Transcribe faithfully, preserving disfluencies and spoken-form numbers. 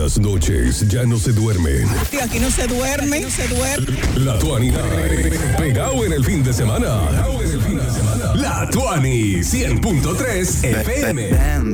las noches ya no se duermen. Y aquí no se duerme, no se duerme. La Tuani Night. Pegado en el fin de semana. Pegado en el fin de semana. La Tuani cien punto tres F M.